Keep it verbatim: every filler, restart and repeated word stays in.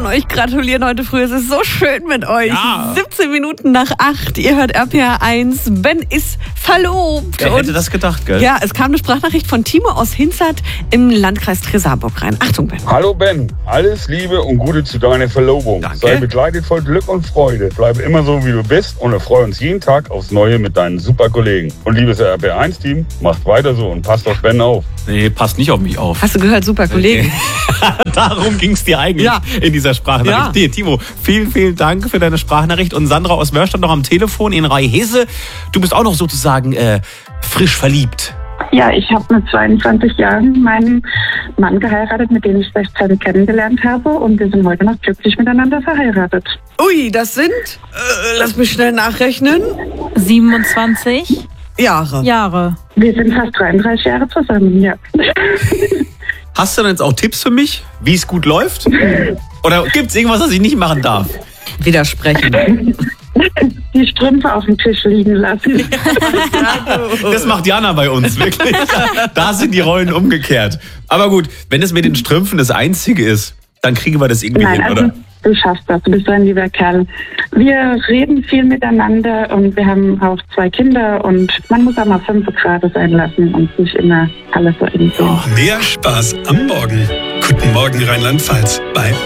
euch gratulieren heute früh. Es ist so schön mit euch. Ja. siebzehn Minuten nach acht. Ihr hört R P R eins. Ben ist verlobt. Wer hätte das gedacht, gell? Ja, es kam eine Sprachnachricht von Timo aus Hinzert im Landkreis Tresa-Burg rein. Achtung, Ben. Hallo Ben, alles Liebe und Gute zu deiner Verlobung. Danke. Sei begleitet voll Glück und Freude. Bleibe immer so, wie du bist und erfreue uns jeden Tag aufs Neue mit deinen super Kollegen. Und liebes R P R eins Team, macht weiter so und passt auf Ben auf. Nee, passt nicht auf mich auf. Hast du gehört, super Kollegen. Darum ging es dir eigentlich Ja. in dieser Sprachnachricht. Ja. Nee, Timo, vielen, vielen Dank für deine Sprachnachricht. Und Sandra aus Mörstadt noch am Telefon in Rhei-Hesse. Du bist auch noch sozusagen äh, frisch verliebt. Ja, ich habe mit zweiundzwanzig Jahren meinen Mann geheiratet, mit dem ich sechzehn kennengelernt habe. Und wir sind heute noch glücklich miteinander verheiratet. Ui, das sind, äh, lass mich schnell nachrechnen, siebenundzwanzig Jahre. Jahre. Wir sind fast dreiunddreißig Jahre zusammen, ja. Hast du denn jetzt auch Tipps für mich, wie es gut läuft? Oder gibt es irgendwas, was ich nicht machen darf? Widersprechen. Die Strümpfe auf dem Tisch liegen lassen. Das macht Jana bei uns, wirklich. Da sind die Rollen umgekehrt. Aber gut, wenn es mit den Strümpfen das Einzige ist, dann kriegen wir das irgendwie Nein, hin, also oder? du schaffst das, du bist so ein lieber Kerl. Wir reden viel miteinander und wir haben auch zwei Kinder und man muss auch mal fünf Grad sein lassen und nicht immer alles so eng sehen. Mehr Spaß am Morgen. Guten Morgen Rheinland-Pfalz bei